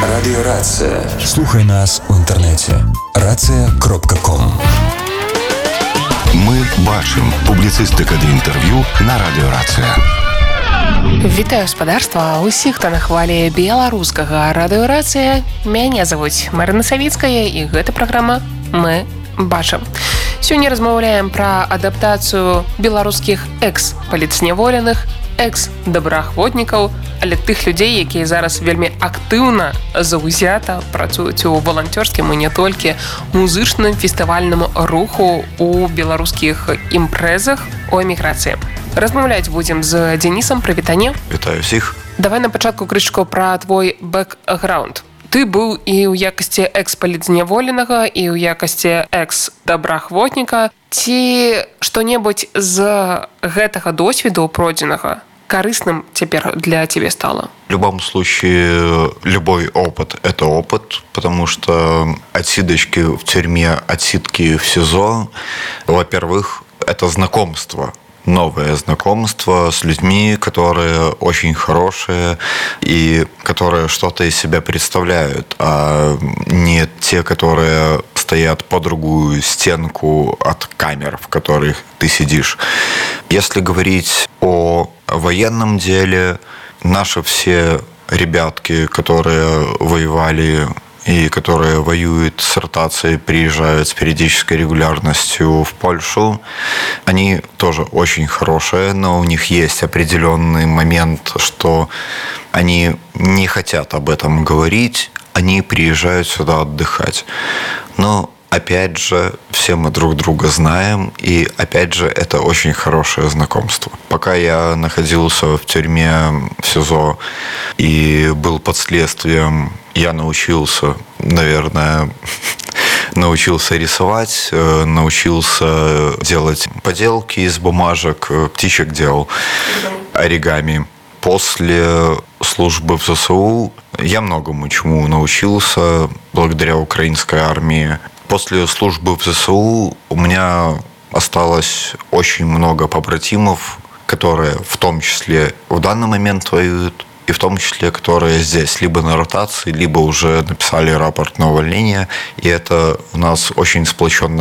Радіорація. Слухай нас у інтернеті. Рація.ком. Ми бачимо. Публіцистика для інтерв'ю на Радіорація. Вітаю гаспадарства усіх, хто на хвалі беларускага радыёрацыя. Мяне завуць Марына Савіцкая, і гэта праграма «Мы бачым». Сёння размаўляем пра адаптацыю беларускіх экс-палітзняволеных, экс-добраахвотнікаў, але тых людзей, якія зараз вельмі актыўна, заўзята працуюць у валанцёрскім і не толькі музычным фестывальным руху у беларускіх імпрэзах у эміграцыі. Размаўляць будзем з Денісам. Прывітанне. Вітаю ўсіх. Давай на пачатку крышачку пра твой бэкграунд. Ты быў і ў якасці экс-палітзняволенага, і ў якасці экс-добраахвотніка. Ці што-небудзь з гэтага досведу пройдзенага корыстным теперь для тебя стало? В любом случае, любой опыт – это опыт, потому что отсидочки в тюрьме, отсидки в СИЗО, во-первых, это знакомство. Новое знакомство с людьми, которые очень хорошие и которые что-то из себя представляют, а не те, которые стоят по другую стенку от камер, в которых ты сидишь. Если говорить о военном деле, наши все ребятки, которые воевали и которые воюют с ротацией, приезжают с периодической регулярностью в Польшу, они тоже очень хорошие, но у них есть определенный момент, что они не хотят об этом говорить, они приезжают сюда отдыхать. Но опять же, все мы друг друга знаем, и опять же, это очень хорошее знакомство. Пока я находился в тюрьме, в СИЗО и был под следствием, я научился, наверное, рисовать, научился делать поделки из бумажек, птичек делал, оригами. После службы в ЗСУ я многому чему научился благодаря украинской армии. После службы в ЗСУ у меня осталось очень много побратимов, которые в том числе в данный момент воюют, и в том числе, которые здесь либо на ротации, либо уже написали рапорт на увольнение. И это у нас очень сплоченная